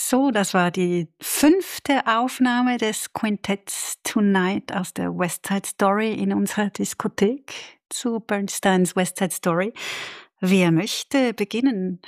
So, das war die 5. Aufnahme des Quintetts Tonight aus der West Side Story in unserer Diskothek zu Bernsteins West Side Story. Wer möchte beginnen?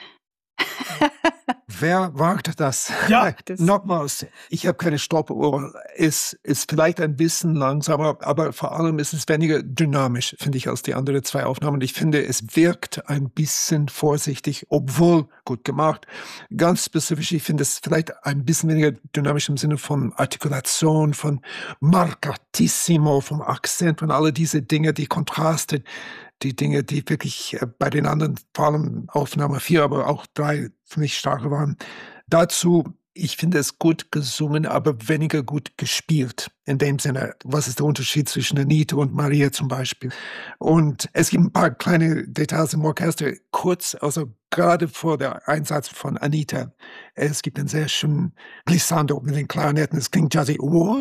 Wer wagt das? Ja, Nochmals, ich habe keine Stoppuhr. Es ist vielleicht ein bisschen langsamer, aber vor allem ist es weniger dynamisch, finde ich, als die anderen 2 Aufnahmen. Ich finde, es wirkt ein bisschen vorsichtig, obwohl gut gemacht. Ganz spezifisch, ich finde es vielleicht ein bisschen weniger dynamisch im Sinne von Artikulation, von Marcatissimo, vom Akzent, von all diese Dinge, die Kontraste, die Dinge, die wirklich bei den anderen, vor allem Aufnahme 4, aber auch 3 für mich stark waren. Dazu, ich finde es gut gesungen, aber weniger gut gespielt. In dem Sinne, was ist der Unterschied zwischen Anita und Maria zum Beispiel? Und es gibt ein paar kleine Details im Orchester, kurz, also gerade vor der Einsatz von Anita. Es gibt einen sehr schönen Glissando mit den Klarinetten, es klingt jazzy.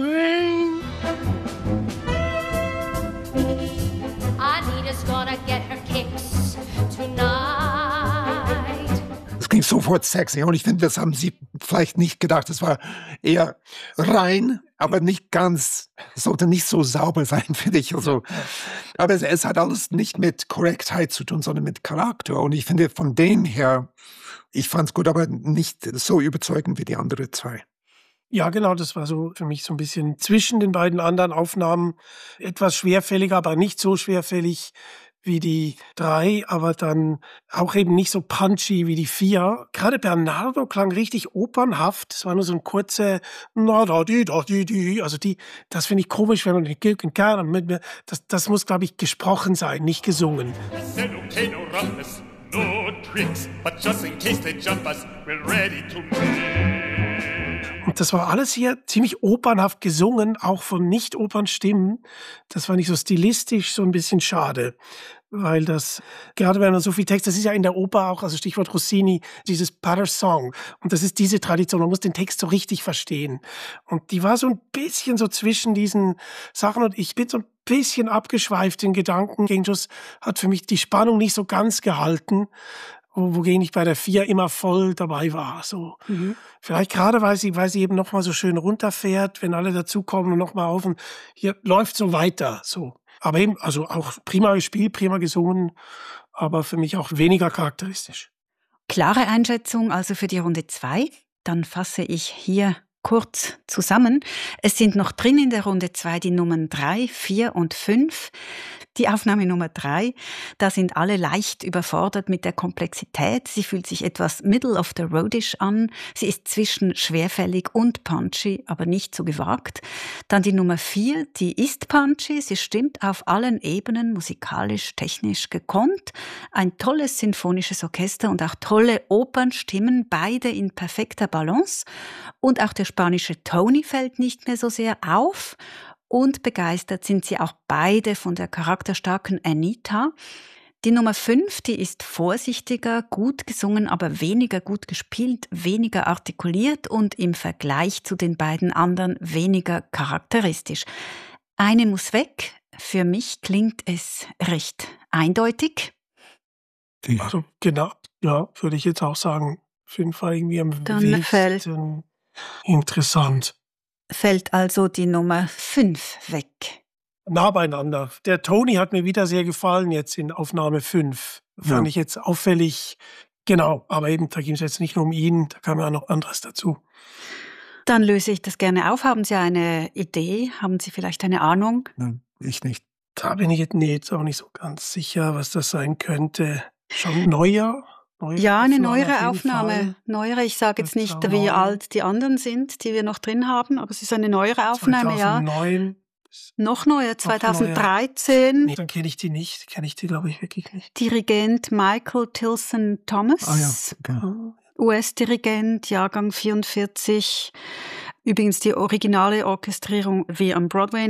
Es klingt sofort sexy und ich finde, das haben sie vielleicht nicht gedacht. Es war eher rein, aber nicht ganz, sollte nicht so sauber sein, finde ich. Also, aber es hat alles nicht mit Korrektheit zu tun, sondern mit Charakter. Und ich finde, von dem her, ich fand es gut, aber nicht so überzeugend wie die anderen 2. Ja, genau, das war so für mich so ein bisschen zwischen den beiden anderen Aufnahmen etwas schwerfälliger, aber nicht so schwerfällig wie die 3, aber dann auch eben nicht so punchy wie die 4. Gerade Bernardo klang richtig opernhaft. Es war nur so ein kurzer also das finde ich komisch, wenn man das muss, glaube ich, gesprochen sein, nicht gesungen. No tricks, but just in case they jump us, we're ready to move. Und das war alles hier ziemlich opernhaft gesungen, auch von Nicht-Opernstimmen. Das fand ich so stilistisch so ein bisschen schade, weil das, gerade wenn man so viel Text, das ist ja in der Oper auch, also Stichwort Rossini, dieses Par Song. Und das ist diese Tradition, man muss den Text so richtig verstehen. Und die war so ein bisschen so zwischen diesen Sachen und ich bin so ein bisschen abgeschweift in Gedanken. Gegenschluss hat für mich die Spannung nicht so ganz gehalten, wogegen ich bei der 4 immer voll dabei war. So. Vielleicht gerade, weil sie eben nochmal so schön runterfährt, wenn alle dazukommen und nochmal auf und hier läuft so weiter. So. Aber eben, also auch prima gespielt, prima gesungen, aber für mich auch weniger charakteristisch. Klare Einschätzung also für die Runde 2. Dann fasse ich hier kurz zusammen. Es sind noch drin in der Runde 2 die Nummern 3, 4 und 5. Die Aufnahme Nummer 3, da sind alle leicht überfordert mit der Komplexität. Sie fühlt sich etwas middle of the roadish an. Sie ist zwischen schwerfällig und punchy, aber nicht so gewagt. Dann die Nummer 4, die ist punchy. Sie stimmt auf allen Ebenen, musikalisch, technisch gekonnt. Ein tolles sinfonisches Orchester und auch tolle Opernstimmen, beide in perfekter Balance. Und auch der spanische Tony fällt nicht mehr so sehr auf. Und begeistert sind sie auch beide von der charakterstarken Anita. Die Nummer 5, die ist vorsichtiger, gut gesungen, aber weniger gut gespielt, weniger artikuliert und im Vergleich zu den beiden anderen weniger charakteristisch. Eine muss weg. Für mich klingt es recht eindeutig. Also genau, ja, würde ich jetzt auch sagen. Auf jeden Fall irgendwie am wenigsten interessant. Fällt also die Nummer 5 weg. Nah beieinander. Der Tony hat mir wieder sehr gefallen jetzt in Aufnahme 5. Fand ich jetzt auffällig. Genau, aber eben, da ging es jetzt nicht nur um ihn, da kam ja noch anderes dazu. Dann löse ich das gerne auf. Haben Sie eine Idee? Haben Sie vielleicht eine Ahnung? Nein, ich nicht. Da bin ich jetzt auch nicht so ganz sicher, was das sein könnte. Schon neuer? Ja, eine neuere Aufnahme. Neuere, ich sage jetzt nicht, wie alt die anderen sind, die wir noch drin haben, aber es ist eine neuere Aufnahme, 2009. Ja. Noch neuer, 2013. Nee, dann kenne ich die nicht. Kenne ich die, glaube ich, wirklich nicht. Dirigent Michael Tilson Thomas. Ah ja, okay. US-Dirigent, Jahrgang 44. Übrigens die originale Orchestrierung wie am Broadway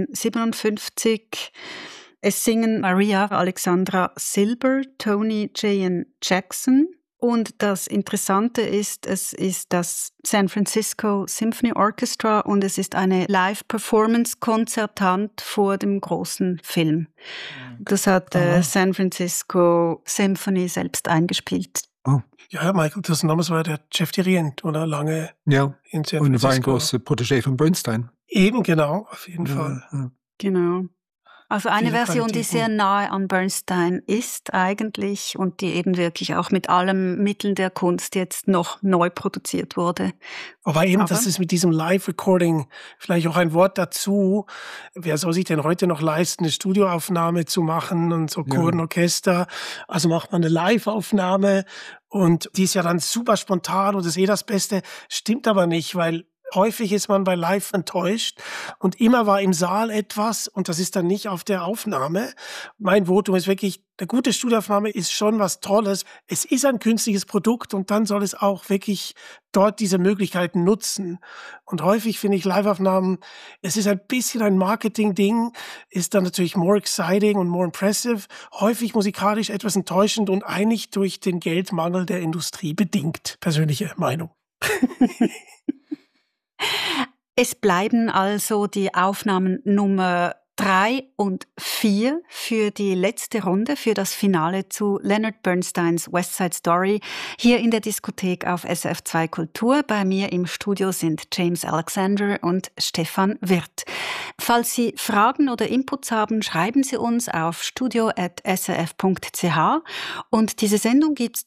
1957. Es singen Maria Alexandra Silber, Tony J.N. Jackson. Und das Interessante ist, es ist das San Francisco Symphony Orchestra und es ist eine Live-Performance konzertant vor dem großen Film. Das hat San Francisco Symphony selbst eingespielt. Oh. Ja, Michael Tilson Thomas war der Chefdirigent oder lange ja. in San Francisco. Und war ein großer Protégé von Bernstein. Eben, genau, auf jeden Fall. Ja. Genau. Also eine Viele Version, die Qualitäten. sehr nahe an Bernstein ist eigentlich und die eben wirklich auch mit allen Mitteln der Kunst jetzt noch neu produziert wurde. Aber eben, das ist mit diesem Live-Recording vielleicht auch ein Wort dazu. Wer soll sich denn heute noch leisten, eine Studioaufnahme zu machen und so Chor und Orchester? Also macht man eine Live-Aufnahme und die ist ja dann super spontan und ist das Beste. Stimmt aber nicht, weil häufig ist man bei Live enttäuscht und immer war im Saal etwas und das ist dann nicht auf der Aufnahme. Mein Votum ist wirklich, eine gute Studioaufnahme ist schon was Tolles. Es ist ein künstliches Produkt und dann soll es auch wirklich dort diese Möglichkeiten nutzen. Und häufig finde ich Live-Aufnahmen, es ist ein bisschen ein Marketing-Ding, ist dann natürlich more exciting und more impressive, häufig musikalisch etwas enttäuschend und eigentlich durch den Geldmangel der Industrie bedingt. Persönliche Meinung. Es bleiben also die Aufnahmen Nummer 3 und 4 für die letzte Runde, für das Finale zu Leonard Bernsteins West Side Story, hier in der Diskothek auf SRF 2 Kultur. Bei mir im Studio sind James Alexander und Stefan Wirth. Falls Sie Fragen oder Inputs haben, schreiben Sie uns auf studio@srf.ch. Und diese Sendung gibt's